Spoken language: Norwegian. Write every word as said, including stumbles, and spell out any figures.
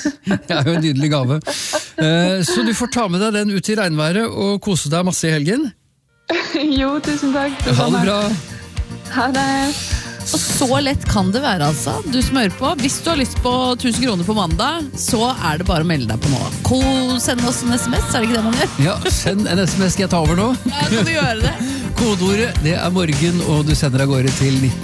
Det er jo en nydelig gave. Så du får ta med deg den ut i regnværet og kose deg masse i helgen. Jo, tusen takk. Ha det bra. Ha det. Og så lett kan det være, altså. Du smører på. Hvis du har lyst på tusen kroner på mandag, så er det bare å melde deg på nå. Ko, send oss en sms, er det ikke det man gjør? Ja, send en sms, skal jeg ta over nå? Ja, kan du gjøre det? Kodeordet, det er morgen, og du sender av gårde til nitten